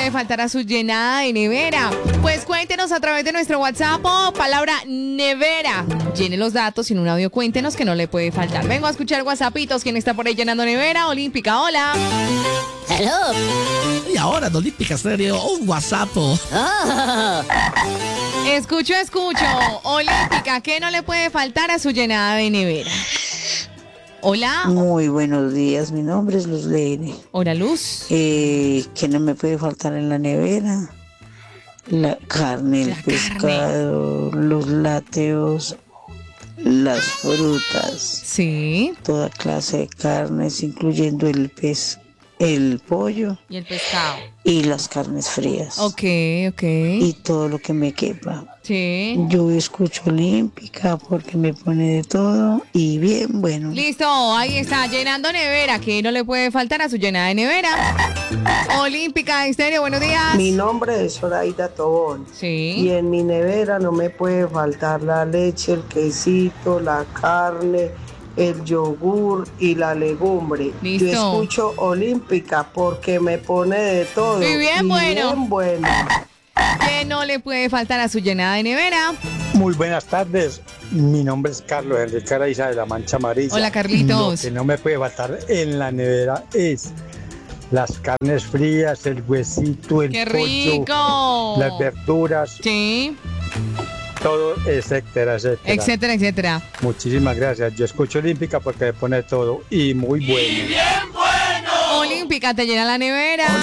puede faltar a su llenada de nevera? Pues cuéntenos a través de nuestro WhatsApp o palabra nevera. Llene los datos y en un audio cuéntenos que no le puede faltar. Vengo a escuchar WhatsAppitos. ¿Quién está por ahí llenando nevera? Olímpica, hola. Hello. Y ahora, en Olímpica Estéreo, un WhatsApp. Oh. Escucho. Olímpica, ¿qué no le puede faltar a su llenada de nevera? Hola. Muy buenos días, mi nombre es Luz Leire. Hola, Luz. ¿Qué no me puede faltar en la nevera? La carne, el pescado, los lácteos, las frutas, Sí. toda clase de carnes, incluyendo el pollo Y el pescado. y las carnes frías. Ok. Y todo lo que me quepa. Sí. Yo escucho Olímpica porque me pone de todo y bien bueno. Listo, ahí está, llenando nevera, que no le puede faltar a su llenada de nevera. Olímpica Estéreo, buenos días. Mi nombre es Zoraida Tobón. Y Sí. en mi nevera no me puede faltar la leche, el quesito, la carne, el yogur y la legumbre. Listo. Yo escucho Olímpica porque me pone de todo. Y bien bueno. Bien bueno. Que no le puede faltar a su llenada de nevera. Muy buenas tardes, mi nombre es Carlos Enrique Araiza de la Mancha Amarilla. Hola, Carlitos. Lo que no me puede faltar en la nevera es las carnes frías, el huesito, el ¡Qué pollo, rico! las verduras, Sí, todo, etcétera. etcétera. Muchísimas gracias. Yo escucho Olímpica porque me pone todo y muy bueno. Olímpica te llena la nevera.